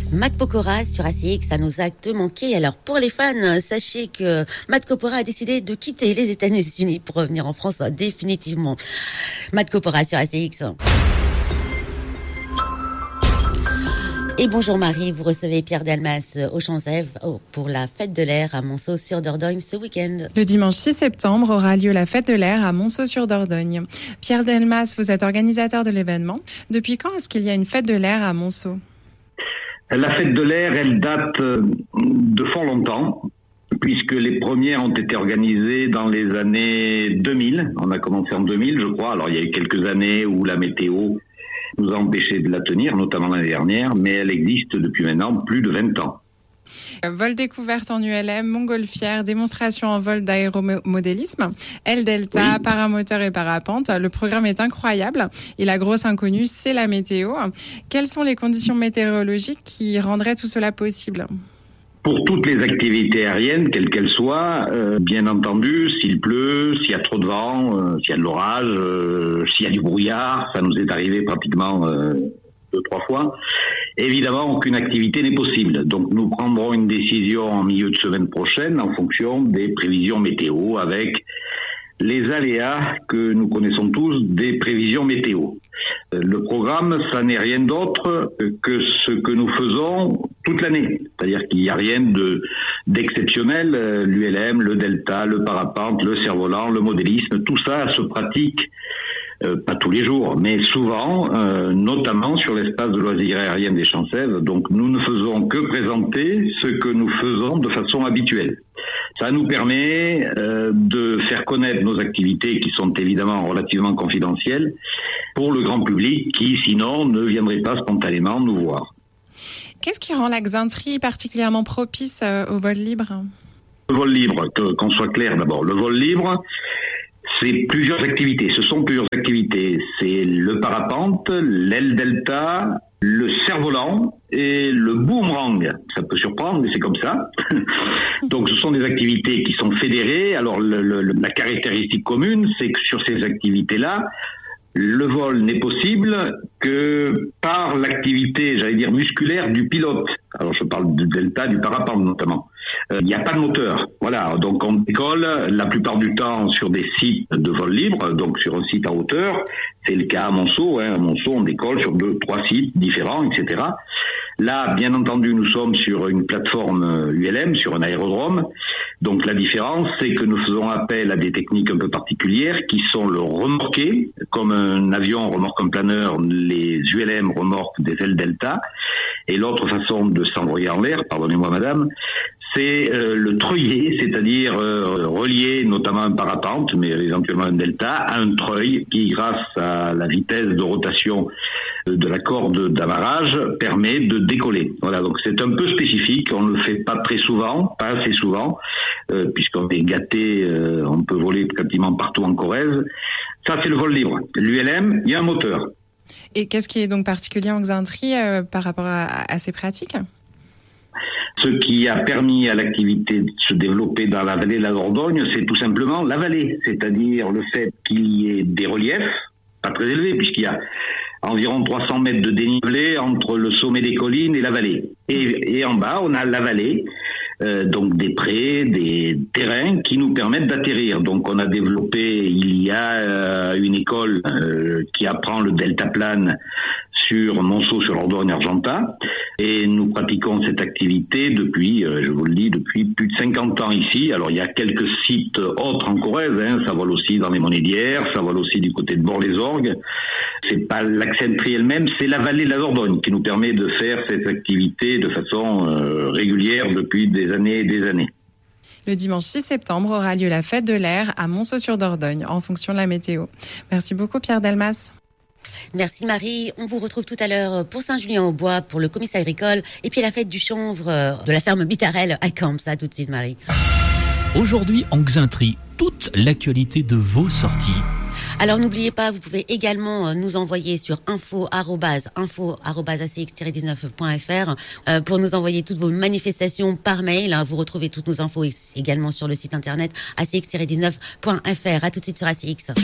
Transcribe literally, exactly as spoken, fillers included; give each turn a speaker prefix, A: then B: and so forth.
A: Matt Pokora sur A C X, ça nous a te manqué. Alors pour les fans, sachez que Matt Pokora a décidé de quitter les États-Unis pour revenir en France définitivement. Matt Pokora sur A C X. Et bonjour Marie, vous recevez Pierre Delmas au Champs-Èves pour la fête de l'air à Monceau-sur-Dordogne ce week-end.
B: Le dimanche six septembre aura lieu la fête de l'air à Monceau-sur-Dordogne. Pierre Delmas, vous êtes organisateur de l'événement. Depuis quand est-ce qu'il y a une fête de l'air à Monceau ?
C: La fête de l'air, elle date de fort longtemps, puisque les premières ont été organisées dans les années deux mille. On a commencé en deux mille, je crois. Alors, il y a eu quelques années où la météo nous a empêché de la tenir, notamment l'année dernière, mais elle existe depuis maintenant plus de vingt ans.
B: Vol découverte en U L M, montgolfière, démonstration en vol d'aéromodélisme, L-Delta, oui. Paramoteur et parapente. Le programme est incroyable et la grosse inconnue, c'est la météo. Quelles sont les conditions météorologiques qui rendraient tout cela possible ?
C: Pour toutes les activités aériennes, quelles qu'elles soient, euh, bien entendu, s'il pleut, s'il y a trop de vent, euh, s'il y a de l'orage, euh, s'il y a du brouillard, ça nous est arrivé pratiquement euh, deux, trois fois. Évidemment, aucune activité n'est possible. Donc, nous prendrons une décision en milieu de semaine prochaine en fonction des prévisions météo avec les aléas que nous connaissons tous des prévisions météo. Le programme, ça n'est rien d'autre que ce que nous faisons toute l'année. C'est-à-dire qu'il n'y a rien de, d'exceptionnel. L'U L M, le Delta, le parapente, le cerf-volant, le modélisme, tout ça se pratique Euh, pas tous les jours, mais souvent, euh, notamment sur l'espace de loisirs aériens des Champs-Èves. Donc nous ne faisons que présenter ce que nous faisons de façon habituelle. Ça nous permet euh, de faire connaître nos activités qui sont évidemment relativement confidentielles pour le grand public qui sinon ne viendrait pas spontanément nous voir.
B: Qu'est-ce qui rend la Xainterie particulièrement propice euh, au vol libre ?
C: Le vol libre, que, qu'on soit clair d'abord, le vol libre, c'est plusieurs activités, ce sont plusieurs activités. C'est le parapente, l'aile delta, le cerf-volant et le boomerang. Ça peut surprendre, mais c'est comme ça. Donc ce sont des activités qui sont fédérées. Alors le, le, la caractéristique commune, c'est que sur ces activités-là, le vol n'est possible que par l'activité, j'allais dire, musculaire du pilote. Alors je parle du delta, du parapente notamment. Il n'y a pas de moteur. Voilà, donc on décolle la plupart du temps sur des sites de vol libre, donc sur un site en hauteur. C'est le cas à Monceau. Hein. À Monceau, on décolle sur deux, trois sites différents, et cetera. Là, bien entendu, nous sommes sur une plateforme U L M, sur un aérodrome. Donc la différence, c'est que nous faisons appel à des techniques un peu particulières qui sont le remorqué. Comme un avion remorque un planeur, les U L M remorquent des ailes delta. Et l'autre façon de s'envoyer en l'air, pardonnez-moi madame, c'est euh, le treuiller, c'est-à-dire euh, relier notamment un parapente, mais éventuellement un delta, à un treuil qui, grâce à la vitesse de rotation de la corde d'amarrage, permet de décoller. Voilà, donc c'est un peu spécifique, on ne le fait pas très souvent, pas assez souvent, euh, puisqu'on est gâté, euh, on peut voler pratiquement partout en Corrèze. Ça, c'est le vol libre. L'U L M, il y a un moteur.
B: Et qu'est-ce qui est donc particulier en Xainterie euh, par rapport à, à ces pratiques ?
C: Ce qui a permis à l'activité de se développer dans la vallée de la Dordogne, c'est tout simplement la vallée, c'est-à-dire le fait qu'il y ait des reliefs, pas très élevés, puisqu'il y a environ trois cents mètres de dénivelé entre le sommet des collines et la vallée. Et, et en bas, on a la vallée, euh, donc des prés, des terrains qui nous permettent d'atterrir. Donc on a développé, il y a euh, une école euh, qui apprend le deltaplane sur Monceau-sur-Dordogne-Argentat. Et nous pratiquons cette activité depuis, euh, je vous le dis, depuis plus de cinquante ans ici. Alors il y a quelques sites autres en Corrèze, hein. Ça vole aussi dans les Monédières, ça vole aussi du côté de Bord-les-Orgues. C'est pas la Xainterie elle-même, c'est la vallée de la Dordogne qui nous permet de faire cette activité de façon euh, régulière depuis des années et des années.
B: Le dimanche six septembre aura lieu la fête de l'air à Monceau-sur-Dordogne en fonction de la météo. Merci beaucoup Pierre Delmas.
A: Merci Marie. On vous retrouve tout à l'heure pour Saint-Julien-au-Bois, pour le commissariat agricole, et puis la fête du chanvre de la ferme Bitarel à Camps. Ça, tout de suite, Marie.
D: Aujourd'hui, en Xainterie, toute l'actualité de vos sorties.
A: Alors n'oubliez pas, vous pouvez également nous envoyer sur info arobase info arobase a c x tiret dix-neuf point f r euh, pour nous envoyer toutes vos manifestations par mail. Vous retrouvez toutes nos infos également sur le site internet a c x tiret dix-neuf point f r. À tout de suite sur A C X.